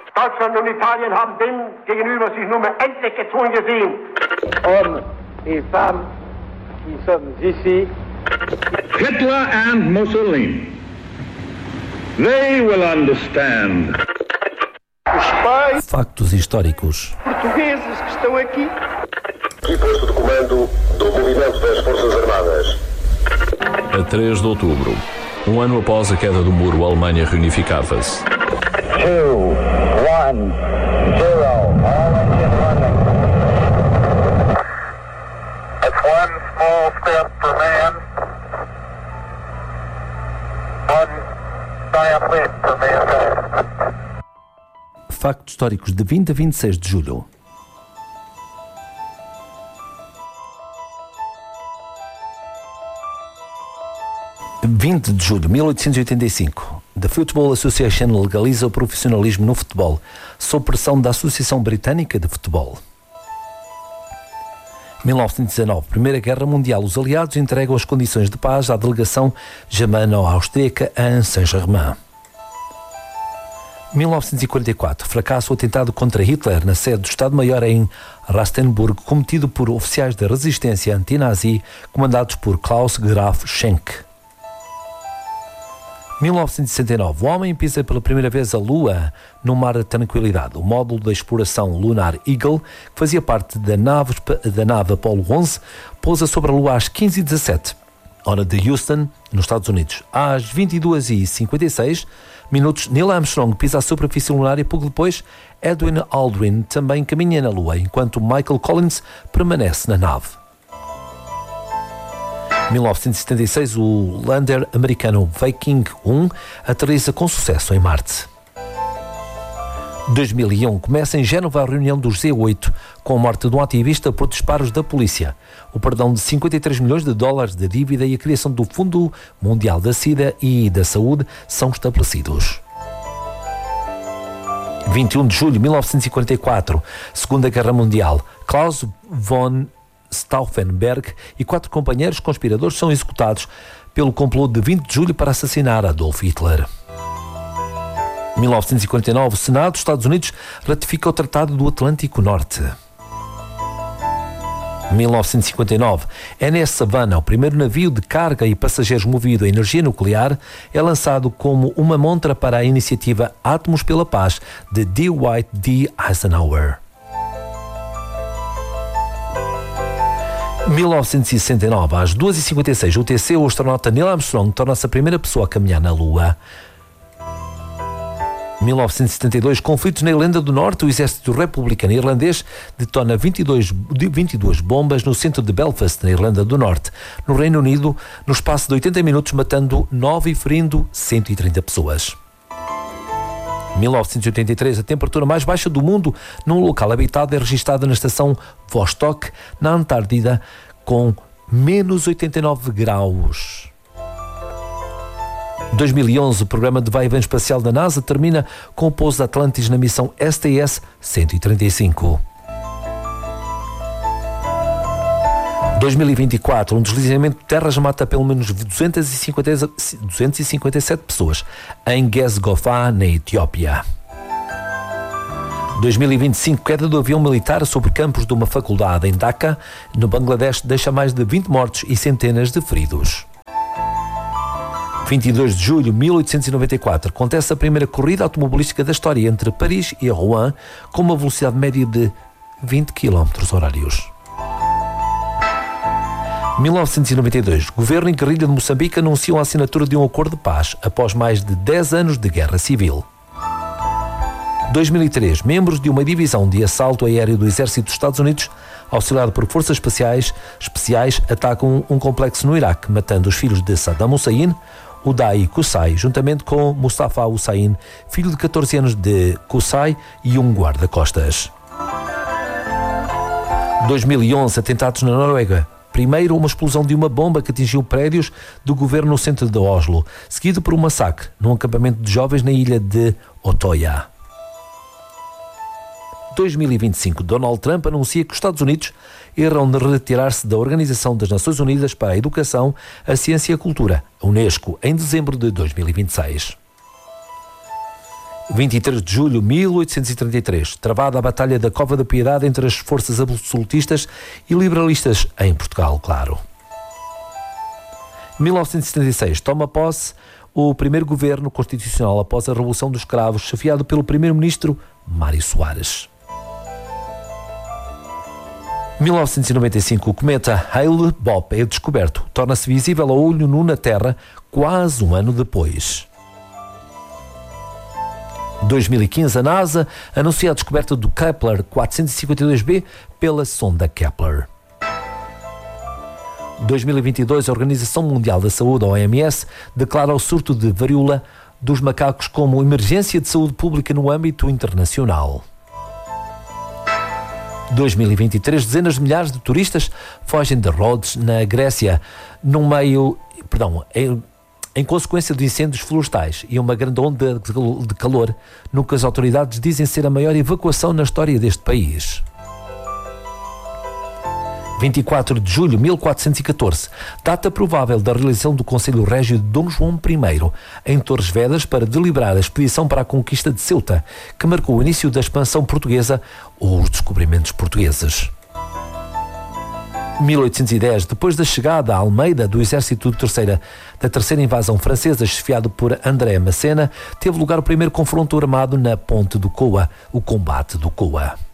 Deutschland und Italien haben dem gegenüber sich nun endlich gezwungen gesehen. Hommes et femmes qui sommes ici. Hitler and Mussolini, they will understand. Os pais Factos históricos. portugueses que estão aqui. E posto de comando do movimento das Forças Armadas. A 3 de outubro, um ano após a queda do muro, a Alemanha reunificava-se. 2, 1, 0, all engine running. That's one small step for man, one giant leap for mankind. Factos históricos de 20 a 26 de julho. (20 de julho de 1885). The Football Association legaliza o profissionalismo no futebol, sob pressão da Associação Britânica de Futebol. 1919, Primeira Guerra Mundial. Os aliados entregam as condições de paz à delegação germano-austríaca em Saint-Germain. 1944, fracasso o atentado contra Hitler na sede do Estado-Maior em Rastenburg, cometido por oficiais da resistência anti-nazi comandados por Klaus Graf Schenck. 1969, o homem pisa pela primeira vez a Lua no Mar da Tranquilidade. O módulo de exploração lunar Eagle, que fazia parte da nave Apollo 11, pousa sobre a Lua às 15h17, hora de Houston, nos Estados Unidos. Às 22h56, Neil Armstrong pisa a superfície lunar e pouco depois Edwin Aldrin também caminha na Lua, enquanto Michael Collins permanece na nave. 1976, o lander americano Viking 1 aterriza com sucesso em Marte. 2001, começa em Génova a reunião do G8 com a morte de um ativista por disparos da polícia. O perdão de 53 milhões de dólares de dívida e a criação do Fundo Mundial da SIDA e da Saúde são estabelecidos. 21 de julho de 1944, Segunda Guerra Mundial. Klaus von Stauffenberg e 4 companheiros conspiradores são executados pelo complô de 20 de julho para assassinar Adolf Hitler. 1949, o Senado dos Estados Unidos ratifica o Tratado do Atlântico Norte. 1959, NS Savannah, o primeiro navio de carga e passageiros movido a energia nuclear, é lançado como uma montra para a iniciativa Átomos pela Paz de Dwight D. Eisenhower. 1969, às 2h56, o UTC, o astronauta Neil Armstrong torna-se a primeira pessoa a caminhar na Lua. 1972, conflitos na Irlanda do Norte. O exército republicano irlandês detona 22 bombas no centro de Belfast, na Irlanda do Norte, no Reino Unido, no espaço de 80 minutos, matando 9 e ferindo 130 pessoas. 1983, a temperatura mais baixa do mundo num local habitado é registada na estação Vostok, na Antártida, com menos 89 graus. 2011, o programa de vai-e-vem espacial da NASA termina com o pouso de Atlantis na missão STS-135. 2024, um deslizamento de terras mata pelo menos 257 pessoas em Gezgofá, na Etiópia. 2025, queda do avião militar sobre campos de uma faculdade em Dhaka, no Bangladesh, deixa mais de 20 mortos e centenas de feridos. 22 de julho de 1894, acontece a primeira corrida automobilística da história entre Paris e Rouen, com uma velocidade média de 20 km/h. 1992, governo e guerrilha de Moçambique anunciam a assinatura de um acordo de paz após mais de 10 anos de guerra civil. 2003, membros de uma divisão de assalto aéreo do Exército dos Estados Unidos, auxiliado por forças especiais, atacam um complexo no Iraque, matando os filhos de Saddam Hussein, Uday Qusay, juntamente com Mustafa Hussein, filho de 14 anos de Qusay e um guarda-costas. 2011, atentados na Noruega. Primeiro, uma explosão de uma bomba que atingiu prédios do governo no centro de Oslo, seguido por um massacre num acampamento de jovens na ilha de Otoya. 2025, Donald Trump anuncia que os Estados Unidos irão retirar-se da Organização das Nações Unidas para a Educação, a Ciência e a Cultura, a Unesco, em dezembro de 2026. 23 de julho de 1833, travada a Batalha da Cova da Piedade entre as forças absolutistas e liberalistas em Portugal, claro. 1976, toma posse o primeiro governo constitucional após a Revolução dos Cravos, chefiado pelo primeiro-ministro Mário Soares. 1995, o cometa Hale-Bopp é descoberto, torna-se visível a olho nu na Terra quase um ano depois. 2015, a NASA anuncia a descoberta do Kepler 452b pela sonda Kepler. 2022, a Organização Mundial da Saúde, a OMS, declara o surto de varíola dos macacos como emergência de saúde pública no âmbito internacional. 2023, dezenas de milhares de turistas fogem de Rhodes, na Grécia, em consequência de incêndios florestais e uma grande onda de calor, no que as autoridades dizem ser a maior evacuação na história deste país. 24 de julho de 1414, data provável da realização do Conselho Régio de Dom João I, em Torres Vedras, para deliberar a expedição para a conquista de Ceuta, que marcou o início da expansão portuguesa ou os descobrimentos portugueses. 1810, depois da chegada a Almeida do exército da terceira invasão francesa, chefiado por André Massena, teve lugar o primeiro confronto armado na Ponte do Coa, o Combate do Coa.